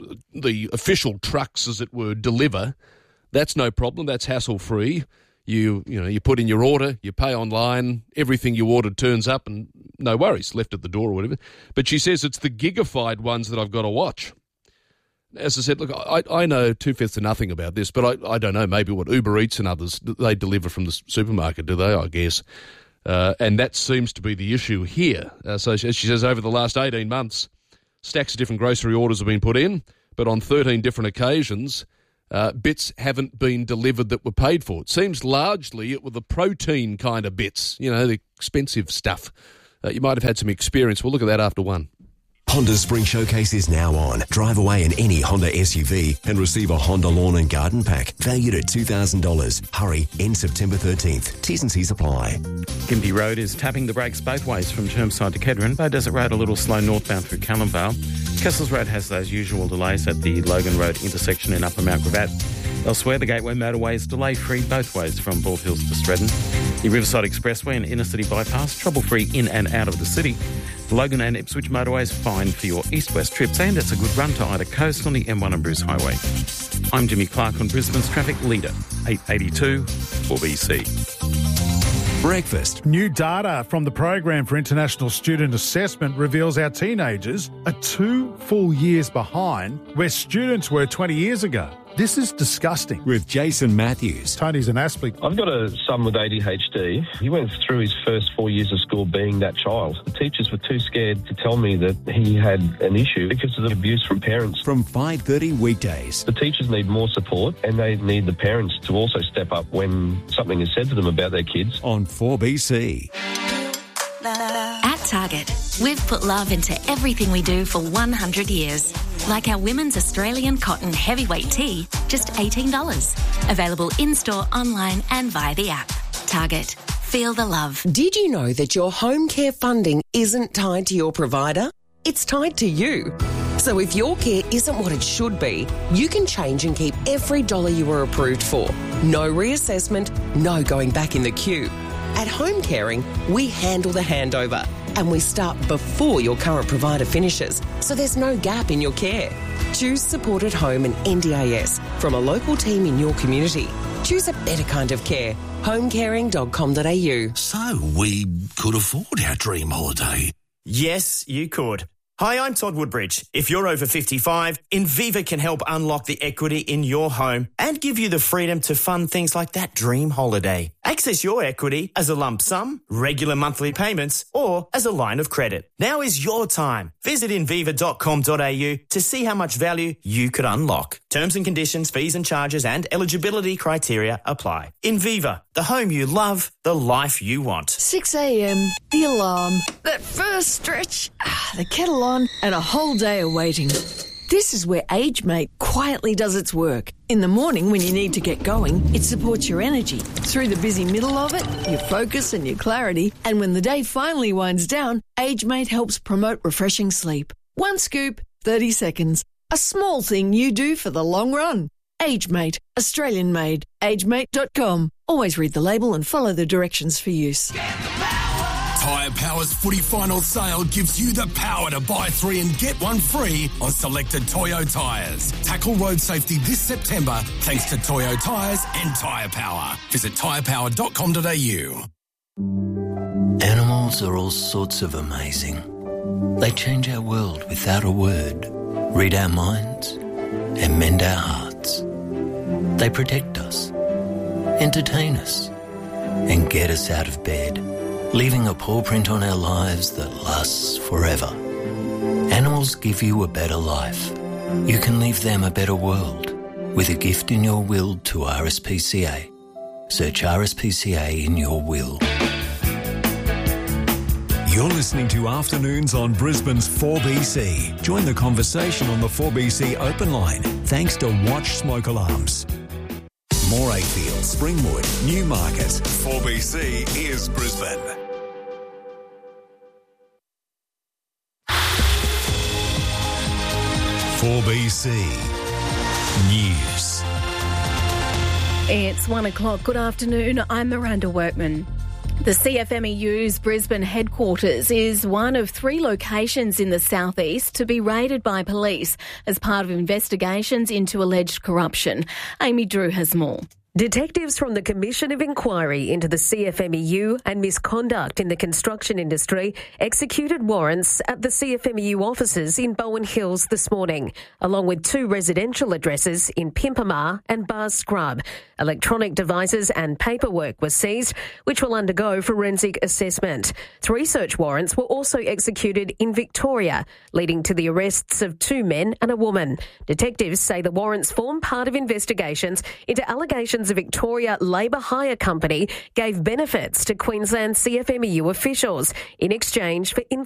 the official trucks, as it were, deliver, that's no problem. That's hassle-free. You you know, you put in your order, you pay online, everything you ordered turns up and no worries, left at the door or whatever. But she says it's the gigafied ones that I've got to watch. As I said, look, I, I know two-fifths of nothing about this, but I, I don't know, maybe what Uber Eats and others, they deliver from the supermarket, do they, I guess? Uh, and that seems to be the issue here. Uh, so she, she says over the last eighteen months, stacks of different grocery orders have been put in, but on thirteen different occasions, Uh, bits haven't been delivered that were paid for. It seems largely it were the protein kind of bits, you know, the expensive stuff. Uh, you might have had some experience. We'll look at that after one. Honda's Spring Showcase is now on. Drive away in any Honda S U V and receive a Honda Lawn and Garden Pack valued at two thousand dollars. Hurry, end September thirteenth. T's and C's apply. Gympie Road is tapping the brakes both ways from Chermside to Kedron. Bow Desert Road a little slow northbound through Callumvale. Kessels Road has those usual delays at the Logan Road intersection in Upper Mount Gravatt. Elsewhere, the Gateway motorway is delay-free both ways from Bald Hills to Stretton. The Riverside Expressway and Inner City Bypass, trouble-free in and out of the city. The Logan and Ipswich motorways fine for your east-west trips, and it's a good run to either coast on the M one and Bruce Highway. I'm Jimmy Clark on Brisbane's Traffic Leader, eight eighty-two four B C. Breakfast. New data from the Program for International Student Assessment reveals our teenagers are two full years behind where students were twenty years ago. This is disgusting. With Jason Matthews. Tony's an Aspley. I've got a son with A D H D. He went through his first four years of school being that child. The teachers were too scared to tell me that he had an issue because of the abuse from parents. From five thirty weekdays. The teachers need more support and they need the parents to also step up when something is said to them about their kids. On four B C. At Target, we've put love into everything we do for one hundred years. Like our women's Australian cotton heavyweight tee, just eighteen dollars. Available in-store, online and via the app. Target. Feel the love. Did you know that your home care funding isn't tied to your provider? It's tied to you. So if your care isn't what it should be, you can change and keep every dollar you were approved for. No reassessment, no going back in the queue. At Home Caring, we handle the handover and we start before your current provider finishes, so there's no gap in your care. Choose supported home and N D I S from a local team in your community. Choose a better kind of care. home caring dot com dot a u. So we could afford our dream holiday. Yes, you could. Hi, I'm Todd Woodbridge. If you're over fifty-five, Inviva can help unlock the equity in your home and give you the freedom to fund things like that dream holiday. Access your equity as a lump sum, regular monthly payments, or as a line of credit. Now is your time. Visit inviva dot com dot a u to see how much value you could unlock. Terms and conditions, fees and charges and eligibility criteria apply. Inviva, the home you love, the life you want. six a.m, the alarm, that first stretch, ah, the kettle on, and a whole day of waiting. This is where AgeMate quietly does its work. In the morning when you need to get going, it supports your energy. Through the busy middle of it, your focus and your clarity. And when the day finally winds down, AgeMate helps promote refreshing sleep. One scoop, thirty seconds. A small thing you do for the long run. AgeMate, Australian made. agemate dot com. Always read the label and follow the directions for use. Tyre Power's footy final sale gives you the power to buy three and get one free on selected Toyo tyres. Tackle road safety this September thanks to Toyo tyres and Tyre Power. Visit tyre power dot com dot a u. Animals are all sorts of amazing. They change our world without a word, read our minds, and mend our hearts. They protect us, entertain us, and get us out of bed, leaving a paw print on our lives that lasts forever. Animals give you a better life. You can leave them a better world with a gift in your will to R S P C A. Search R S P C A in your will. You're listening to Afternoons on Brisbane's four B C. Join the conversation on the four B C open line thanks to Watch Smoke Alarms. Morayfield, Springwood, Newmarket. four B C is Brisbane. four B C News. It's one o'clock. Good afternoon. I'm Miranda Workman. The C F M E U's Brisbane headquarters is one of three locations in the southeast to be raided by police as part of investigations into alleged corruption. Amy Drew has more. Detectives from the Commission of Inquiry into the C F M E U and misconduct in the construction industry executed warrants at the C F M E U offices in Bowen Hills this morning, along with two residential addresses in Pimpamar and Bar Scrub. Electronic devices and paperwork were seized, which will undergo forensic assessment. Three search warrants were also executed in Victoria, leading to the arrests of two men and a woman. Detectives say the warrants form part of investigations into allegations the Victoria Labour Hire Company gave benefits to Queensland C F M E U officials in exchange for information.